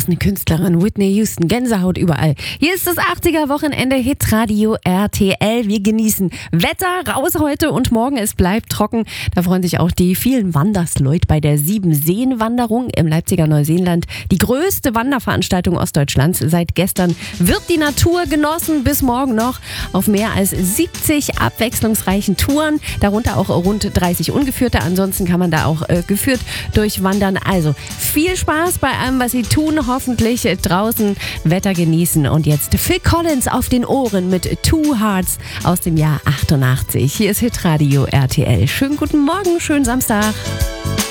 ist eine Künstlerin, Whitney Houston, Gänsehaut überall. Hier ist das 80er-Wochenende Hitradio RTL. Wir genießen Wetter, raus heute und morgen, es bleibt trocken. Da freuen sich auch die vielen Wandersleute bei der Siebenseen-Wanderung im Leipziger Neuseeland. Die größte Wanderveranstaltung Ostdeutschlands. Seit gestern wird die Natur genossen, bis morgen noch auf mehr als 70 abwechslungsreichen Touren, darunter auch rund 30 ungeführte. Ansonsten kann man da auch geführt durchwandern. Also viel Spaß bei allem, was Sie tun. Hoffentlich draußen Wetter genießen. Und jetzt Phil Collins auf den Ohren mit Two Hearts aus dem Jahr 88. Hier ist Hitradio RTL. Schönen guten Morgen, schönen Samstag.